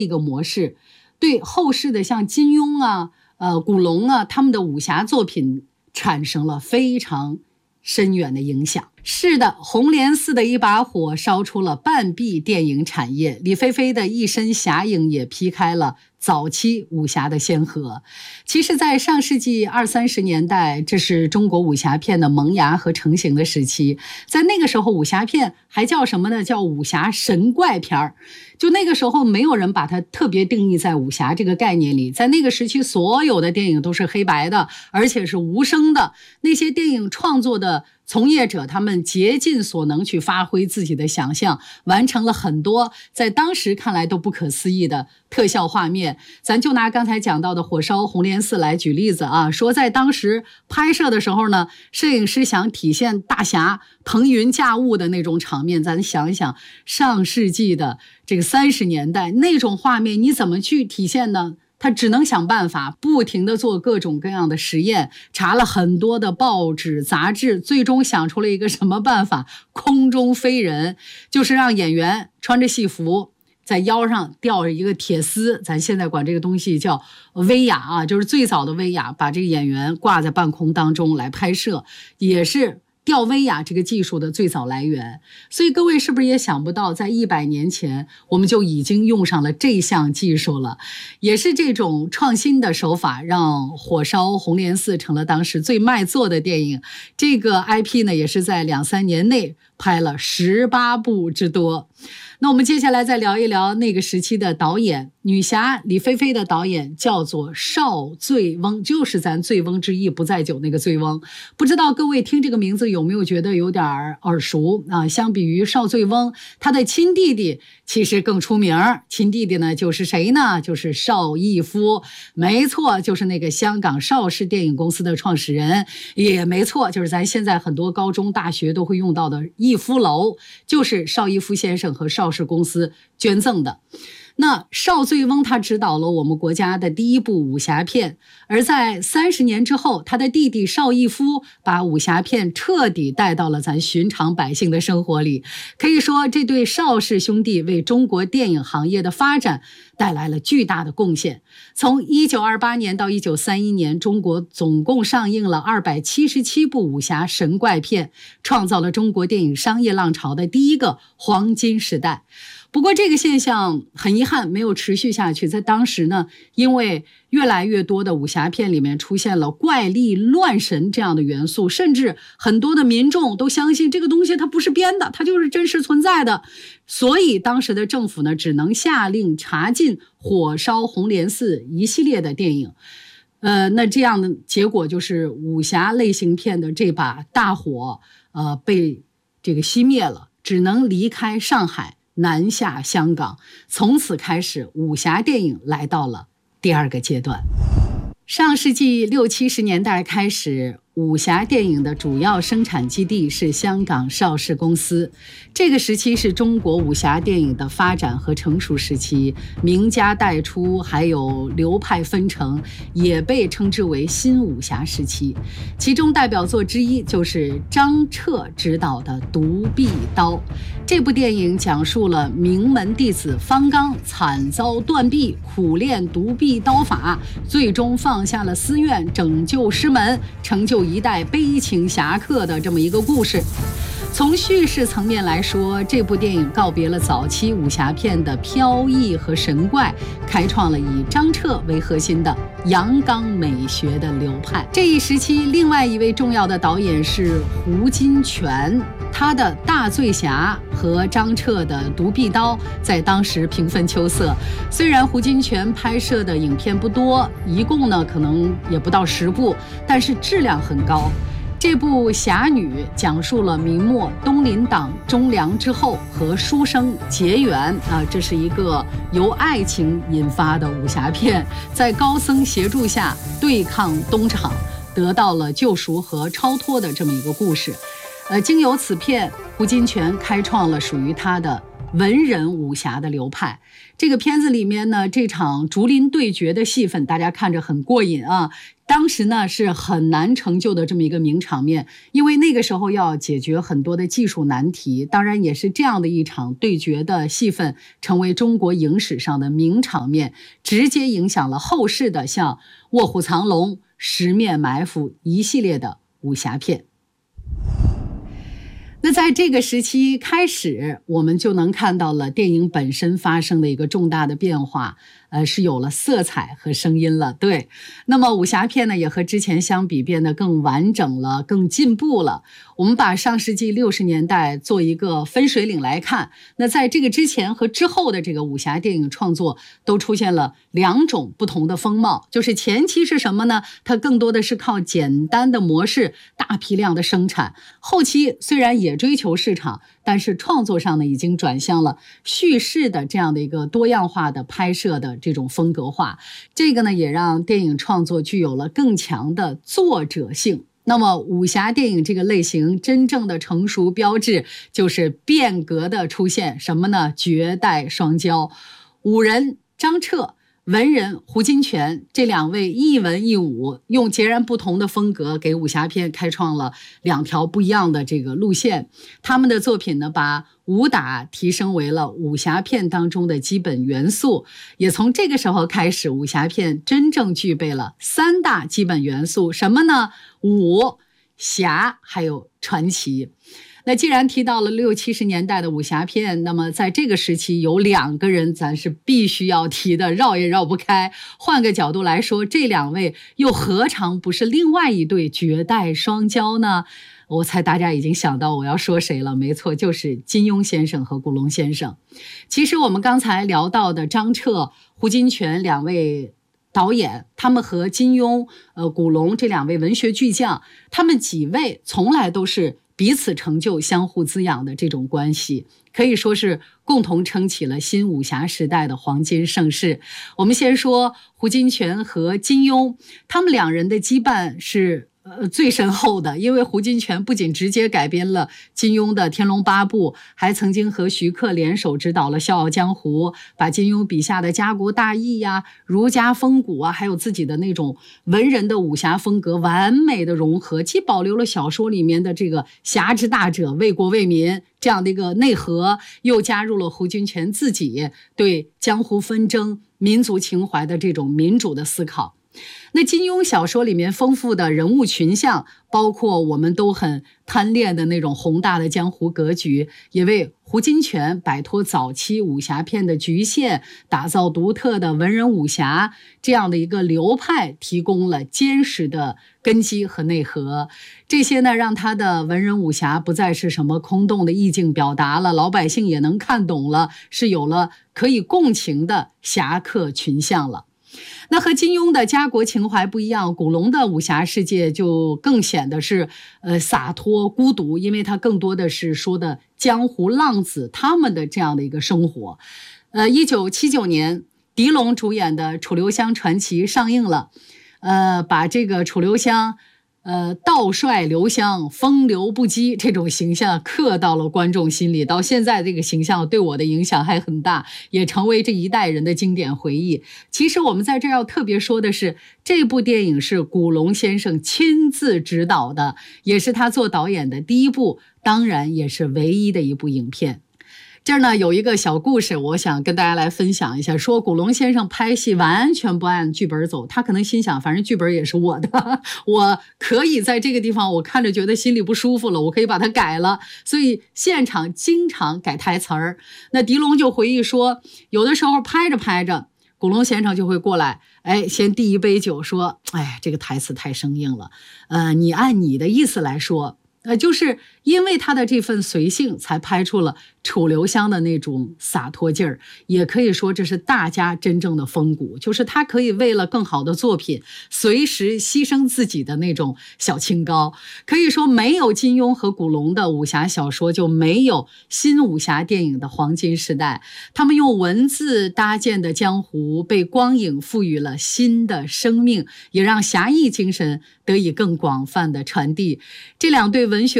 一个模式，对后世的像金庸啊、古龙啊他们的武侠作品产生了非常深远的影响。是的，红莲寺的一把火烧出了半壁电影产业，李飞飞的一身侠影也劈开了早期武侠的先河。其实在上世纪20-30年代，这是中国武侠片的萌芽和成型的时期。在那个时候，武侠片还叫什么呢？叫武侠神怪片。就那个时候没有人把它特别定义在武侠这个概念里。在那个时期，所有的电影都是黑白的，而且是无声的。那些电影创作的从业者，他们竭尽所能去发挥自己的想象，完成了很多在当时看来都不可思议的特效画面。咱就拿刚才讲到的火烧红莲寺来举例子啊，说在当时拍摄的时候呢，摄影师想体现大侠腾云驾雾的那种场面，咱想一想上世纪的这个30年代那种画面，你怎么去体现呢？他只能想办法，不停地做各种各样的实验，查了很多的报纸杂志，最终想出了一个什么办法？空中飞人，就是让演员穿着戏服，在腰上吊着一个铁丝，咱现在管这个东西叫威亚啊，就是最早的威亚，把这个演员挂在半空当中来拍摄，也是吊威亚这个技术的最早来源。所以各位是不是也想不到，在100年前我们就已经用上了这项技术了？也是这种创新的手法让火烧红莲寺成了当时最卖座的电影。这个 IP 呢，也是在2-3年内拍了18部之多。那我们接下来再聊一聊那个时期的导演，女侠李飞飞的导演叫做邵醉翁，就是咱醉翁之意不在酒那个醉翁。不知道各位听这个名字有没有觉得有点耳熟啊？相比于邵醉翁，他的亲弟弟其实更出名。亲弟弟呢就是谁呢？就是邵逸夫。没错，就是那个香港邵氏电影公司的创始人。也没错，就是咱现在很多高中大学都会用到的逸夫楼，就是邵逸夫先生和邵氏公司捐赠的。那邵醉翁他执导了我们国家的第一部武侠片，而在30年之后，他的弟弟邵逸夫把武侠片彻底带到了咱寻常百姓的生活里。可以说，这对邵氏兄弟为中国电影行业的发展带来了巨大的贡献。从1928年到1931年，中国总共上映了277部武侠神怪片，创造了中国电影商业浪潮的第一个黄金时代。不过这个现象很遗憾没有持续下去，在当时呢，因为越来越多的武侠片里面出现了怪力乱神这样的元素，甚至很多的民众都相信这个东西它不是编的，它就是真实存在的。所以当时的政府呢，只能下令查禁火烧红莲寺一系列的电影。那这样的结果就是武侠类型片的这把大火被这个熄灭了，只能离开上海南下香港，从此开始武侠电影来到了第二个阶段。上世纪60-70年代开始，武侠电影的主要生产基地是香港邵氏公司。这个时期是中国武侠电影的发展和成熟时期，名家辈出，还有流派纷呈，也被称之为新武侠时期。其中代表作之一就是张彻执导的《独臂刀》。这部电影讲述了名门弟子方刚惨遭断臂，苦练独臂刀法，最终放下了私怨，拯救师门，成就一代悲情侠客的这么一个故事。从叙事层面来说，这部电影告别了早期武侠片的飘逸和神怪，开创了以张彻为核心的阳刚美学的流派。这一时期另外一位重要的导演是胡金铨，他的《大醉侠》和张彻的《独臂刀》在当时平分秋色。虽然胡金铨拍摄的影片不多，一共呢可能也不到10部，但是质量很高。这部《侠女》讲述了明末东林党忠良之后和书生结缘这是一个由爱情引发的武侠片，在高僧协助下对抗东厂，得到了救赎和超脱的这么一个故事。经由此片，胡金铨开创了属于他的文人武侠的流派。这个片子里面呢，这场竹林对决的戏份，大家看着很过瘾啊。当时呢是很难成就的这么一个名场面，因为那个时候要解决很多的技术难题，当然也是这样的一场对决的戏份成为中国影史上的名场面，直接影响了后世的像《卧虎藏龙》《十面埋伏》一系列的武侠片。那在这个时期开始，我们就能看到了电影本身发生的一个重大的变化，是有了色彩和声音了。对，那么武侠片呢，也和之前相比变得更完整了，更进步了。我们把上世纪60年代做一个分水岭来看，那在这个之前和之后的这个武侠电影创作都出现了2种不同的风貌。就是前期是什么呢？它更多的是靠简单的模式大批量的生产，后期虽然也追求市场，但是创作上呢已经转向了叙事的这样的一个多样化的拍摄的这种风格化，这个呢也让电影创作具有了更强的作者性。那么武侠电影这个类型真正的成熟标志就是变革的出现，什么呢？绝代双骄，武人张彻，文人胡金铨，这2位一文一武，用截然不同的风格给武侠片开创了2条不一样的这个路线。他们的作品呢，把武打提升为了武侠片当中的基本元素，也从这个时候开始，武侠片真正具备了3大基本元素，什么呢？武、侠还有传奇。那既然提到了60、70年代的武侠片，那么在这个时期有2个人咱是必须要提的，绕也绕不开。换个角度来说，这2位又何尝不是另外一对绝代双骄呢？我猜大家已经想到我要说谁了，没错，就是金庸先生和古龙先生。其实我们刚才聊到的张彻、胡金铨2位导演，他们和金庸、古龙这2位文学巨匠，他们几位从来都是彼此成就、相互滋养的这种关系，可以说是共同撑起了新武侠时代的黄金盛世。我们先说胡金铨和金庸，他们2人的羁绊是最深厚的，因为胡金铨不仅直接改编了金庸的《天龙八部》，还曾经和徐克联手指导了《笑傲江湖》，把金庸笔下的家国大义呀、儒家风骨啊，还有自己的那种文人的武侠风格完美的融合，既保留了小说里面的这个侠之大者、为国为民这样的一个内核，又加入了胡金铨自己对江湖纷争、民族情怀的这种民主的思考。那金庸小说里面丰富的人物群像，包括我们都很贪恋的那种宏大的江湖格局，也为胡金铨摆脱早期武侠片的局限，打造独特的文人武侠这样的一个流派提供了坚实的根基和内核。这些呢，让他的文人武侠不再是什么空洞的意境表达了，老百姓也能看懂了，是有了可以共情的侠客群像了。那和金庸的家国情怀不一样，古龙的武侠世界就更显得是洒脱孤独，因为它更多的是说的江湖浪子他们的这样的一个生活。1979年狄龙主演的《楚留香传奇》上映了，把这个楚留香道帅留香风流不羁这种形象刻到了观众心里，到现在这个形象对我的影响还很大，也成为这一代人的经典回忆。其实我们在这要特别说的是，这部电影是古龙先生亲自执导的，也是他做导演的第一部，当然也是唯一的一部影片。这儿呢有一个小故事，我想跟大家来分享一下。说古龙先生拍戏完全不按剧本走，他可能心想，反正剧本也是我的，我可以在这个地方我看着觉得心里不舒服了，我可以把它改了，所以现场经常改台词儿。那狄龙就回忆说，有的时候拍着拍着，古龙先生就会过来，先递一杯酒，说，这个台词太生硬了，你按你的意思来说。就是因为他的这份随性，才拍出了楚留香的那种洒脱劲儿，也可以说这是大家真正的风骨，就是他可以为了更好的作品，随时牺牲自己的那种小清高。可以说没有金庸和古龙的武侠小说，就没有新武侠电影的黄金时代。他们用文字搭建的江湖，被光影赋予了新的生命，也让侠义精神得以更广泛的传递。这2对文学和电影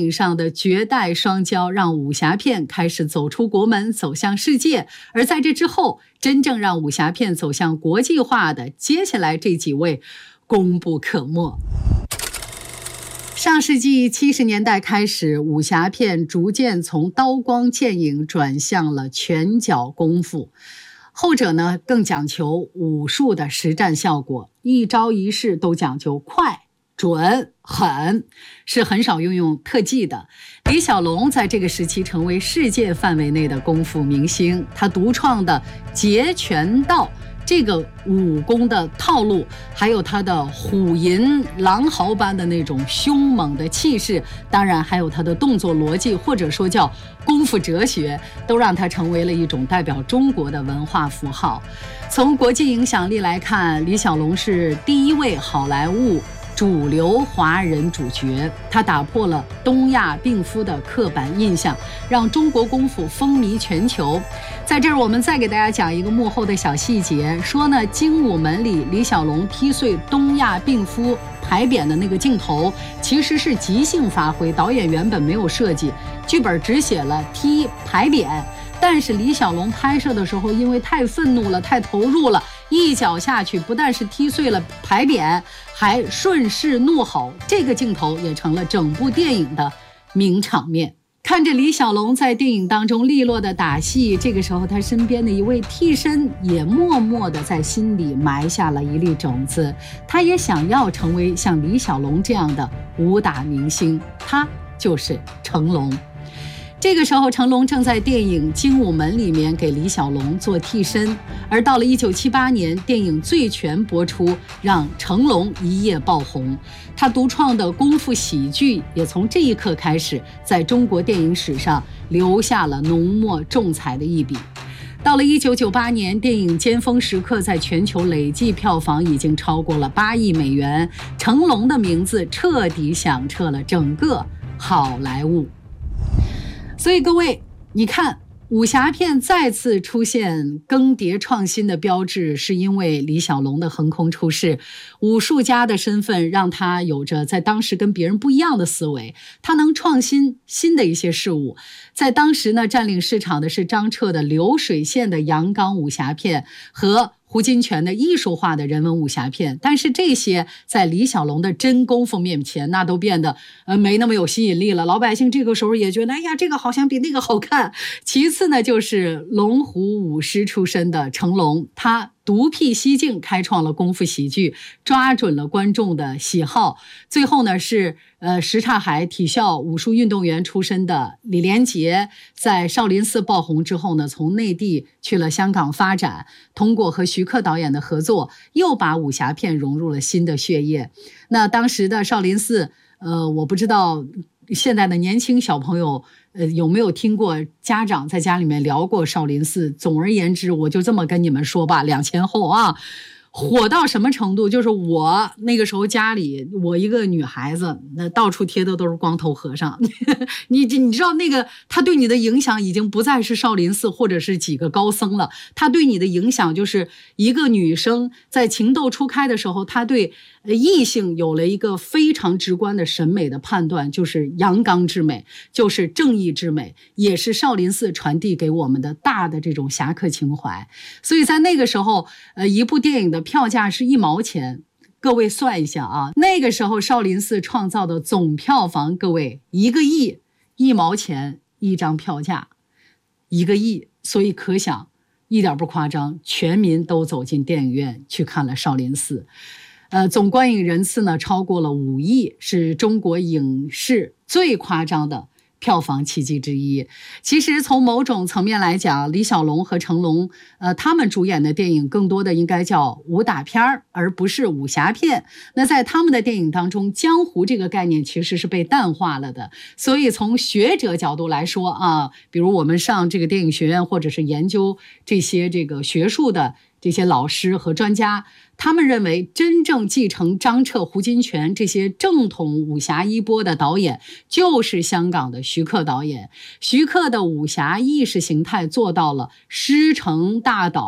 影上的绝代双骄，让武侠片开始走出国门，走向世界。而在这之后，真正让武侠片走向国际化的，接下来这几位功不可没。上世纪70年代开始，武侠片逐渐从刀光剑影转向了拳脚功夫。后者呢，更讲求武术的实战效果，一招一式都讲究快、准、狠，是很少用特技的。李小龙在这个时期成为世界范围内的功夫明星，他独创的截拳道这个武功的套路，还有他的虎吟狼嚎般的那种凶猛的气势，当然还有他的动作逻辑，或者说叫功夫哲学，都让他成为了一种代表中国的文化符号。从国际影响力来看，李小龙是第一位好莱坞主流华人主角，他打破了东亚病夫的刻板印象，让中国功夫风靡全球。在这儿我们再给大家讲一个幕后的小细节，说呢，精武门里李小龙踢碎东亚病夫牌匾的那个镜头其实是即兴发挥，导演原本没有设计，剧本只写了踢牌匾，但是李小龙拍摄的时候因为太愤怒了，太投入了，一脚下去不但是踢碎了牌匾，还顺势怒吼，这个镜头也成了整部电影的名场面。看着李小龙在电影当中利落的打戏，这个时候他身边的一位替身也默默地在心里埋下了一粒种子，他也想要成为像李小龙这样的武打明星，他就是成龙。这个时候成龙正在电影《精武门》里面给李小龙做替身，而到了1978年电影《醉拳》播出，让成龙一夜爆红，他独创的功夫喜剧也从这一刻开始在中国电影史上留下了浓墨重彩的一笔。到了1998年，电影《尖峰时刻》在全球累计票房已经超过了8亿美元，成龙的名字彻底响彻了整个好莱坞。所以各位，你看武侠片再次出现更迭创新的标志，是因为李小龙的横空出世，武术家的身份让他有着在当时跟别人不一样的思维，他能创新新的一些事物。在当时呢，占领市场的是张彻的流水线的阳刚武侠片和胡金铨的艺术化的人文武侠片，但是这些在李小龙的真功夫面前，那都变得没那么有吸引力了。老百姓这个时候也觉得，哎呀，这个好像比那个好看。其次呢，就是龙虎武师出身的成龙，他独辟蹊径，开创了功夫喜剧，抓准了观众的喜好。最后呢，是什刹海体校武术运动员出身的李连杰，在少林寺爆红之后呢，从内地去了香港发展，通过和徐克导演的合作，又把武侠片融入了新的血液。那当时的少林寺，我不知道现在的年轻小朋友有没有听过家长在家里面聊过少林寺。总而言之，我就这么跟你们说吧，2000后啊，火到什么程度，就是我那个时候家里，我一个女孩子，那到处贴的都是光头和尚你知道那个他对你的影响已经不再是少林寺或者是几个高僧了，他对你的影响就是一个女生在情窦初开的时候，她对异性有了一个非常直观的审美的判断，就是阳刚之美，就是正义之美，也是少林寺传递给我们的大的这种侠客情怀。所以在那个时候，一部电影的票价是1毛钱，各位算一下啊，那个时候少林寺创造的总票房，各位1个亿，1毛钱一张票价，1个亿，所以可想一点不夸张，全民都走进电影院去看了少林寺。总观影人次呢超过了5亿，是中国影视最夸张的票房奇迹之一。其实从某种层面来讲，李小龙和成龙他们主演的电影更多的应该叫武打片而不是武侠片。那在他们的电影当中，江湖这个概念其实是被淡化了的。所以从学者角度来说啊，比如我们上这个电影学院或者是研究这些这个学术的这些老师和专家，他们认为真正继承张彻、胡金铨这些正统武侠衣钵的导演就是香港的徐克导演。徐克的武侠意识形态做到了师承大导，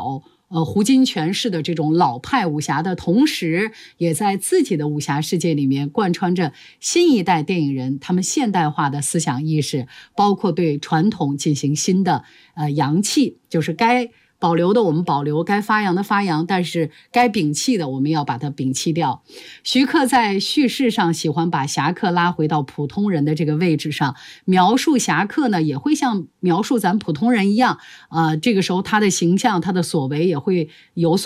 胡金铨式的这种老派武侠的同时，也在自己的武侠世界里面贯穿着新一代电影人他们现代化的思想意识，包括对传统进行新的扬弃，就是该保留的我们保留，该发扬的发扬，但是该摒弃的我们要把它摒弃掉。徐克在叙事上喜欢把侠客拉回到普通人的这个位置上，描述侠客呢也会像描述咱普通人一样，这个时候他的形象他的所为也会有所